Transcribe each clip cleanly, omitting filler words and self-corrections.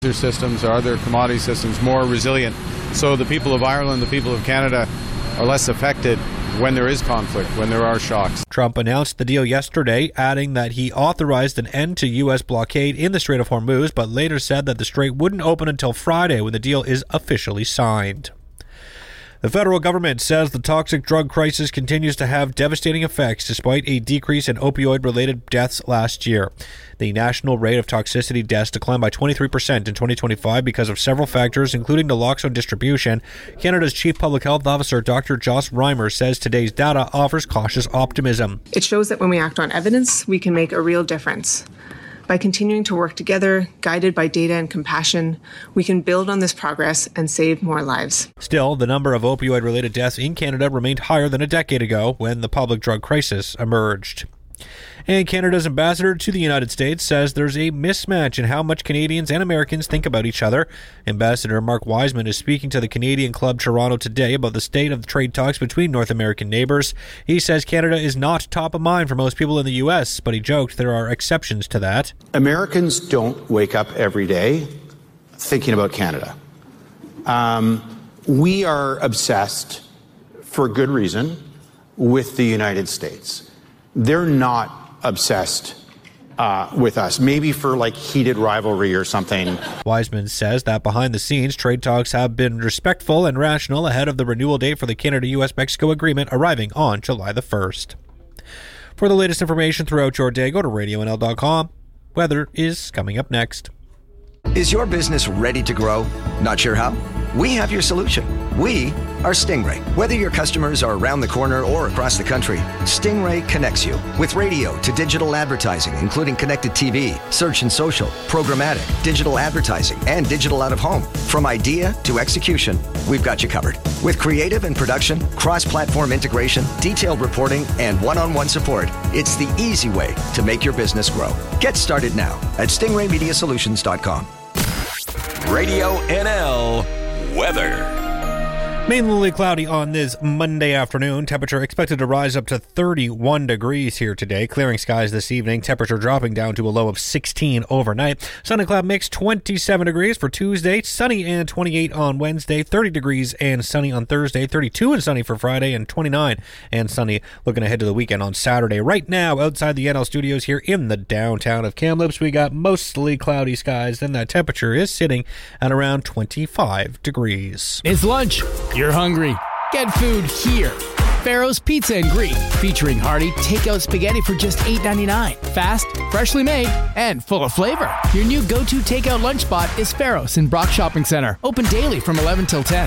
Their systems, are their commodity systems more resilient? So the people of Ireland, the people of Canada are less affected when there is conflict, when there are shocks. Trump announced the deal yesterday, adding that he authorized an end to U.S. blockade in the Strait of Hormuz, but later said that the strait wouldn't open until Friday when the deal is officially signed. The federal government says the toxic drug crisis continues to have devastating effects despite a decrease in opioid-related deaths last year. The national rate of toxicity deaths declined by 23% in 2025 because of several factors, including naloxone distribution. Canada's Chief Public Health Officer, Dr. Joss Reimer, says today's data offers cautious optimism. It shows that when we act on evidence, we can make a real difference. By continuing to work together, guided by data and compassion, we can build on this progress and save more lives. Still, the number of opioid-related deaths in Canada remained higher than a decade ago when the public drug crisis emerged. And Canada's ambassador to the United States says there's a mismatch in how much Canadians and Americans think about each other. Ambassador Mark Wiseman is speaking to the Canadian Club Toronto today about the state of the trade talks between North American neighbors. He says Canada is not top of mind for most people in the U.S., but he joked there are exceptions to that. Americans don't wake up every day thinking about Canada. We are obsessed, for good reason, with the United States. They're not obsessed with us, maybe for like heated rivalry or something. Wiseman says that behind the scenes, trade talks have been respectful and rational ahead of the renewal date for the Canada-US-Mexico agreement arriving on July the 1st. For the latest information throughout your day, go to RadioNL.com. Weather is coming up next. Is your business ready to grow? Not sure how? We have your solution. We are Stingray. Whether your customers are around the corner or across the country, Stingray connects you with radio to digital advertising, including connected TV, search and social, programmatic, digital advertising, and digital out of home. From idea to execution, we've got you covered. With creative and production, cross-platform integration, detailed reporting, and one-on-one support, it's the easy way to make your business grow. Get started now at stingraymediasolutions.com. Radio NL weather. Mainly cloudy on this Monday afternoon. Temperature expected to rise up to 31 degrees here today. Clearing skies this evening. Temperature dropping down to a low of 16 overnight. Sun and cloud mix 27 degrees for Tuesday. Sunny and 28 on Wednesday. 30 degrees and sunny on Thursday. 32 and sunny for Friday. And 29 and sunny looking ahead to the weekend on Saturday. Right now, outside the NL studios here in the downtown of Kamloops, we got mostly cloudy skies. And that temperature is sitting at around 25 degrees. It's lunch. You're hungry. Get food here. Pharaoh's Pizza and Greek, featuring hearty takeout spaghetti for just $8.99. Fast, freshly made, and full of flavor. Your new go-to takeout lunch spot is Pharaoh's in Brock Shopping Center. Open daily from 11 till 10.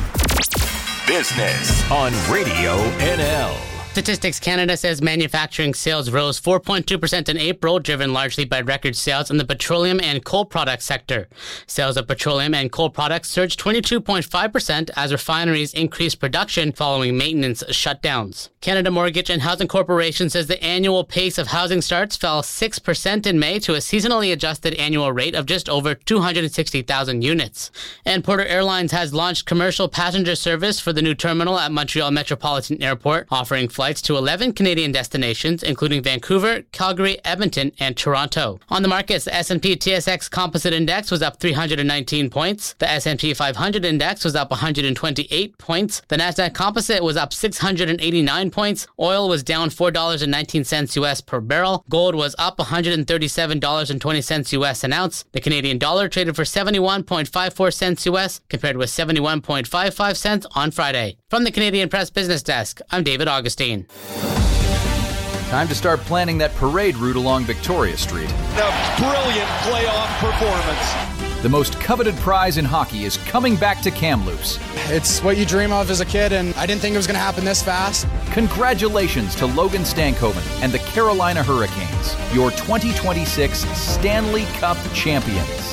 Business on Radio NL. Statistics Canada says manufacturing sales rose 4.2% in April, driven largely by record sales in the petroleum and coal products sector. Sales of petroleum and coal products surged 22.5% as refineries increased production following maintenance shutdowns. Canada Mortgage and Housing Corporation says the annual pace of housing starts fell 6% in May to a seasonally adjusted annual rate of just over 260,000 units. And Porter Airlines has launched commercial passenger service for the new terminal at Montreal Metropolitan Airport, offering flights to 11 Canadian destinations, including Vancouver, Calgary, Edmonton, and Toronto. On the markets, the S&P TSX Composite Index was up 319 points. The S&P 500 Index was up 128 points. The Nasdaq Composite was up 689 points. Oil was down $4.19 US per barrel. Gold was up $137.20 US an ounce. The Canadian dollar traded for 71.54 cents US, compared with 71.55 cents on Friday. From the Canadian Press Business Desk, I'm David Augustine. Time to start planning that parade route along Victoria Street. A brilliant playoff performance. The most coveted prize in hockey is coming back to Kamloops. It's what you dream of as a kid, and I didn't think it was going to happen this fast. Congratulations to Logan Stankoven and the Carolina Hurricanes, your 2026 Stanley Cup champions.